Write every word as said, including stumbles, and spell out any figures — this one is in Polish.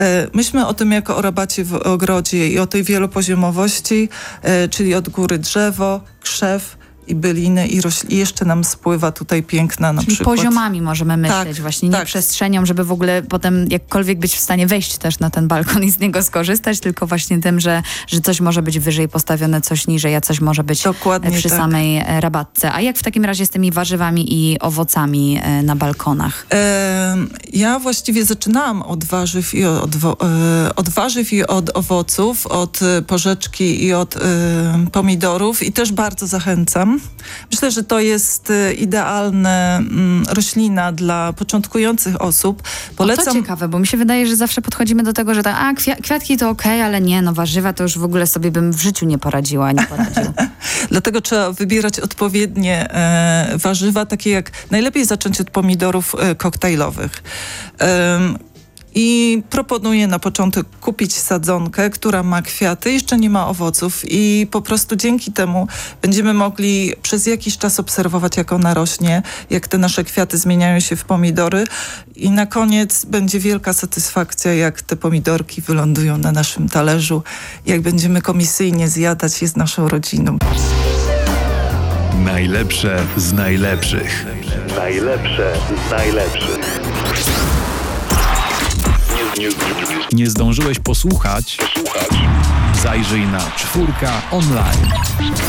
Myślmy o tym jako o rabacie w ogrodzie i o tej wielopoziomowości, czyli od góry drzewo, krzew i byliny i, rośl- i jeszcze nam spływa tutaj piękna na Czyli przykład. poziomami możemy myśleć, tak, właśnie nie tak. przestrzenią, żeby w ogóle potem jakkolwiek być w stanie wejść też na ten balkon i z niego skorzystać, tylko właśnie tym, że, że coś może być wyżej postawione, coś niżej, a coś może być Dokładnie przy tak. samej rabatce. A jak w takim razie z tymi warzywami i owocami na balkonach? E, ja właściwie zaczynałam od warzyw i od, e, od warzyw i od owoców, od porzeczki i od e, pomidorów i też bardzo zachęcam. Myślę, że to jest idealna mm, roślina dla początkujących osób. Polecam... No to ciekawe, bo mi się wydaje, że zawsze podchodzimy do tego, że tak, a kwia- kwiatki to okej, okay, ale nie, no warzywa to już w ogóle sobie bym w życiu nie poradziła, nie poradził. Dlatego trzeba wybierać odpowiednie e, warzywa, takie jak najlepiej zacząć od pomidorów e, koktajlowych. E, I proponuję na początek kupić sadzonkę, która ma kwiaty, jeszcze nie ma owoców i po prostu dzięki temu będziemy mogli przez jakiś czas obserwować, jak ona rośnie, jak te nasze kwiaty zmieniają się w pomidory i na koniec będzie wielka satysfakcja, jak te pomidorki wylądują na naszym talerzu, jak będziemy komisyjnie zjadać je z naszą rodziną. Najlepsze z najlepszych. Najlepsze z najlepszych. Nie zdążyłeś posłuchać? Zajrzyj na czwórka online.